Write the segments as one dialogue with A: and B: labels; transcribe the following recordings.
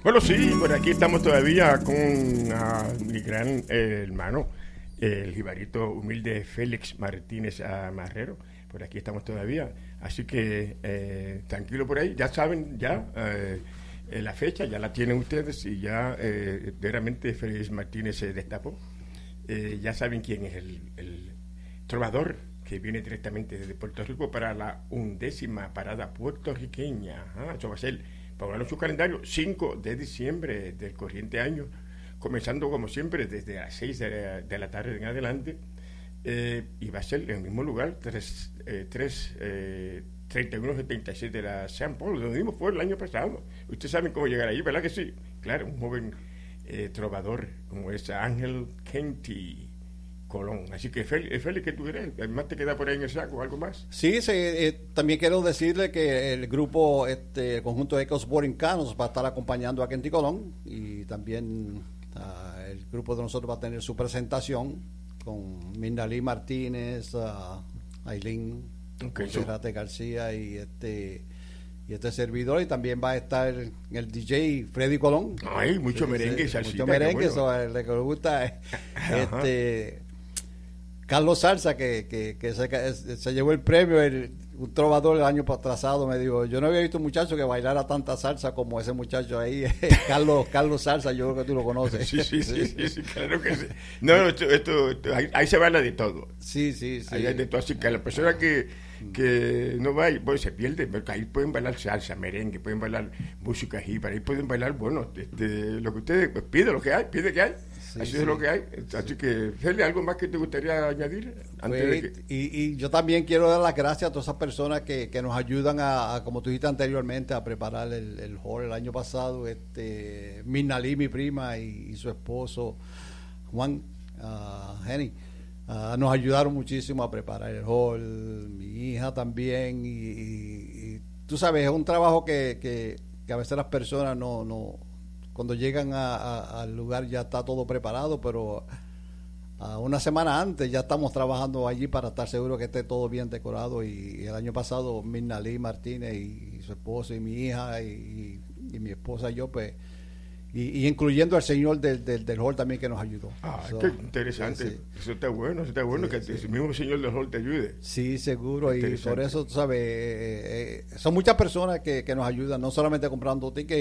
A: Bueno, sí, por aquí estamos todavía con mi gran hermano, el jibarito humilde Félix Martínez Marrero. Por aquí estamos todavía. Así que tranquilo por ahí. Ya saben, la fecha ya la tienen ustedes y ya verdaderamente Félix Martínez se destapó. Ya saben quién es el trovador que viene directamente desde Puerto Rico para la 11ª parada puertorriqueña. Eso va a ser, para su calendario, 5 de diciembre del corriente año, comenzando como siempre desde las 6 de la tarde en adelante, y va a ser en el mismo lugar, 3176 de la St. Paul, donde mismo fue el año pasado. Ustedes saben cómo llegar ahí, ¿verdad que sí? Claro, un joven trovador como es Ángel Kenty Colón. Así que Félix, ¿qué tú crees? ¿Más te queda por ahí en el saco o algo más?
B: Sí, también quiero decirle que el grupo, el conjunto de Ecos Borincanos va a estar acompañando a Kenty Colón, y también el grupo de nosotros va a tener su presentación con Mindalí Martínez, Ailín, Monserrate García y este servidor, y también va a estar el DJ Freddy Colón.
A: Ay, mucho merengue,
B: mucho merengue,
A: bueno.
B: Eso le gusta. Carlos Salsa, que se llevó el premio, un trovador el año pasado, me dijo, yo no había visto un muchacho que bailara tanta salsa como ese muchacho ahí, Carlos Salsa, yo creo que tú lo conoces.
A: Sí, claro que sí. No, ahí se baila de todo.
B: Sí.
A: Ahí hay de todo, así que la persona que no va, bueno, se pierde, porque ahí pueden bailar salsa, merengue, pueden bailar música hip, ahí pueden bailar, bueno, lo que ustedes pide que hay. Así es lo que hay. Así que, Feli, ¿algo más que te gustaría añadir?
B: Y yo también quiero dar las gracias a todas esas personas que nos ayudan a, como tú dijiste anteriormente, a preparar el hall el año pasado. Mirnalí, mi prima, y su esposo, Juan Jenny, nos ayudaron muchísimo a preparar el hall. Mi hija también. Y tú sabes, es un trabajo que a veces las personas no cuando llegan al lugar ya está todo preparado, pero una semana antes ya estamos trabajando allí para estar seguros que esté todo bien decorado. Y el año pasado Mirnalí Martínez y su esposo y mi hija y mi esposa y yo, pues, y incluyendo al señor del hall también, que nos ayudó.
A: Qué interesante. Sí. Eso está bueno que el mismo señor del hall te ayude.
B: Sí, seguro. Y por eso, tú sabes, son muchas personas que nos ayudan, no solamente comprando tickets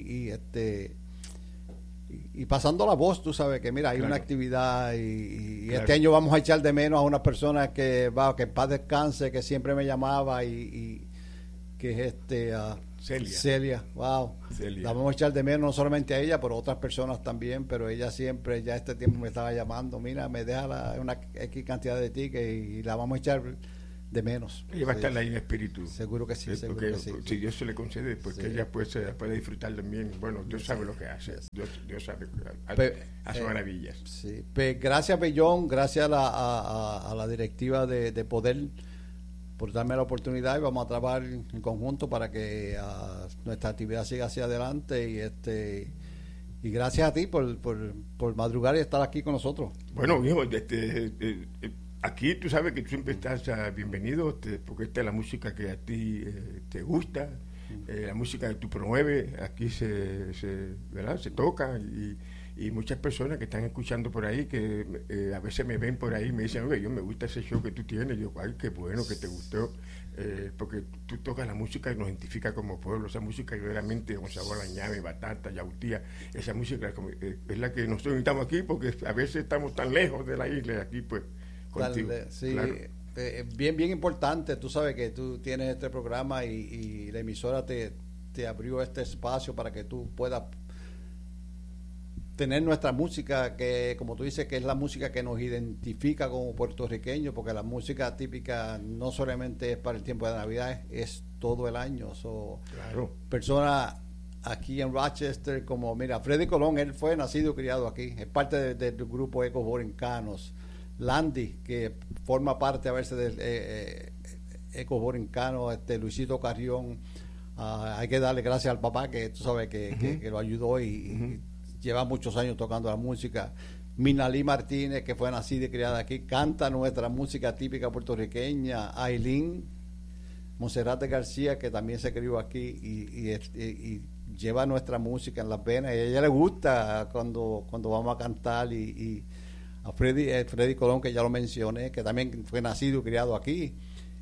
B: y pasando la voz. Tú sabes que mira, hay una actividad y este año vamos a echar de menos a unas personas que en paz descanse, que siempre me llamaba, y que es Celia, wow. La vamos a echar de menos, no solamente a ella, pero a otras personas también, pero ella siempre, ya este tiempo me estaba llamando, mira, me deja una X cantidad de tickets y la vamos a echar de menos.
A: Ella va a estar ahí en espíritu.
B: Seguro que sí, seguro que sí.
A: Si Dios se le concede, pues que ella puede disfrutar también. Bueno, Dios sabe lo que hace. Dios sabe, hace maravillas.
B: Sí, pues gracias, Bellón, gracias a la directiva de Poder por darme la oportunidad, y vamos a trabajar en conjunto para que nuestra actividad siga hacia adelante, y gracias a ti por madrugar y estar aquí con nosotros.
A: Bueno, hijo, aquí tú sabes que tú siempre estás bienvenido, porque esta es la música que a ti te gusta, la música que tú promueves, aquí ¿verdad? Se toca, y muchas personas que están escuchando por ahí, que a veces me ven por ahí y me dicen, oye, me gusta ese show que tú tienes. Yo, ay, qué bueno que te gustó, porque tú tocas la música y nos identifica como pueblo. Esa música verdaderamente con sabor a ñame, batata, yautía, esa música es la que nosotros necesitamos aquí, porque a veces estamos tan lejos de la isla, aquí pues contigo.
B: Sí,
A: claro.
B: Bien importante. Tú sabes que tú tienes este programa y la emisora te abrió este espacio para que tú puedas tener nuestra música, que como tú dices, que es la música que nos identifica como puertorriqueños, porque la música típica no solamente es para el tiempo de Navidad, es todo el año.
A: Claro.
B: Personas aquí en Rochester, como mira, Freddy Colón, él fue nacido y criado aquí, es parte del grupo Ecos Borincanos. Landy, que forma parte a veces del Ecos Borincanos, Luisito Carrión, hay que darle gracias al papá, que tú sabes que lo ayudó y lleva muchos años tocando la música. Mirnalí Martínez, que fue nacida y criada aquí, canta nuestra música típica puertorriqueña. Ailín Monserrate García, que también se crió aquí y lleva nuestra música en las venas y a ella le gusta cuando vamos a cantar y a Freddy Colón, que ya lo mencioné, que también fue nacido y criado aquí,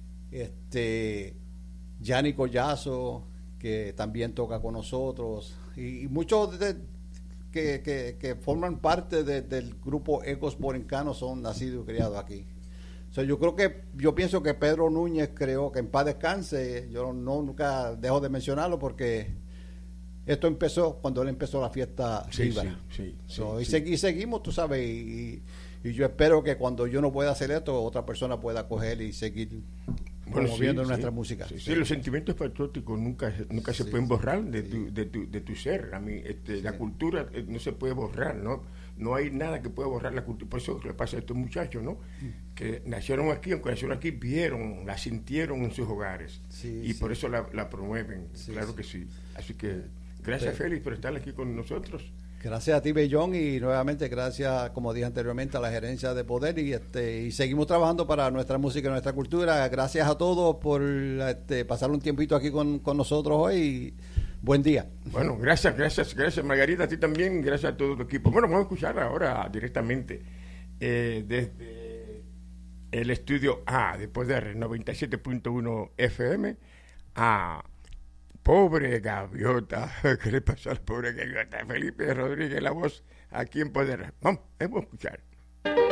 B: Gianni Collazo, que también toca con nosotros, y muchos que forman parte del grupo Ecos Borincanos son nacidos y criados aquí. O sea, yo pienso que Pedro Núñez creó, que en paz descanse, yo nunca dejo de mencionarlo porque esto empezó cuando él empezó la fiesta Jíbara.
A: Sí.
B: Y seguimos, tú sabes, y yo espero que cuando yo no pueda hacer esto, otra persona pueda coger y seguir promoviendo nuestra música.
A: Sí, los sentimientos patrióticos nunca se pueden borrar de tu ser. A mí, la cultura no se puede borrar, no hay nada que pueda borrar la cultura. Por eso le pasa a estos muchachos, ¿no? Que nacieron aquí, aunque nacieron aquí, vieron, la sintieron en sus hogares. Por eso la promueven, claro que sí. Así que gracias, Félix, por estar aquí con nosotros.
B: Gracias a ti, Bellón, y nuevamente gracias, como dije anteriormente, a la gerencia de Poder, y seguimos trabajando para nuestra música y nuestra cultura. Gracias a todos por pasar un tiempito aquí con nosotros hoy. Y buen día.
A: Bueno, gracias, Margarita, a ti también, gracias a todo tu equipo. Bueno, vamos a escuchar ahora directamente desde el estudio A de Poder 97.1 FM a Pobre Gaviota. ¿Qué le pasó al pobre Gaviota? Felipe Rodríguez, la voz aquí en Poder. Vamos a escuchar.